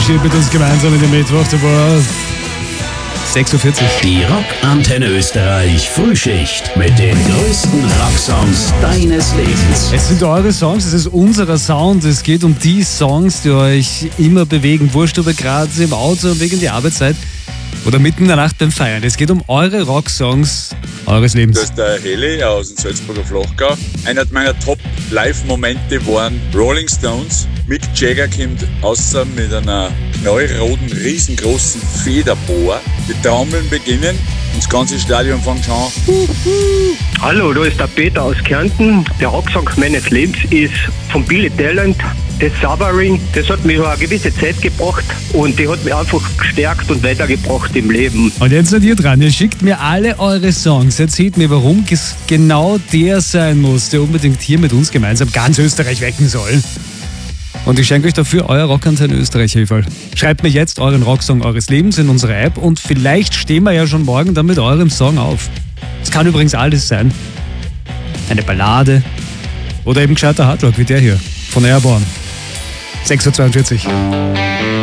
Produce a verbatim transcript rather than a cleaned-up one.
marschiert mit uns gemeinsam in den Mittwoch. sechs Uhr vierzig. Die Rockantenne Österreich Frühschicht mit den größten Rocksongs deines Lebens. Es sind eure Songs, es ist unser Sound. Es geht um die Songs, die euch immer bewegen. Wurscht, ob ihr gerade im Auto wegen der Arbeit seid oder mitten in der Nacht beim Feiern. Es geht um eure Rocksongs eures Lebens. Das ist der Heli aus dem Salzburger Flachgau. Einer meiner Top-Live-Momente waren Rolling Stones. Mick Jagger kommt außer mit einer knallroten, riesengroßen Federbohr. Die Trommeln beginnen und das ganze Stadion fängt an. Hallo, da ist der Peter aus Kärnten. Der Rocksong meines Lebens ist von Billy Talent, das Suffering. Das hat mich eine gewisse Zeit gebracht und die hat mich einfach gestärkt und weitergebracht im Leben. Und jetzt seid ihr dran. Ihr schickt mir alle eure Songs. Erzählt mir, warum es genau der sein muss, der unbedingt hier mit uns gemeinsam ganz Österreich wecken soll. Und ich schenke euch dafür euer Rockantenne Österreich Hilfe. Schreibt mir jetzt euren Rocksong eures Lebens in unsere App und vielleicht stehen wir ja schon morgen dann mit eurem Song auf. Es kann übrigens alles sein. Eine Ballade oder eben gescheiter Hardrock wie der hier von Airborne. sechs Uhr zweiundvierzig.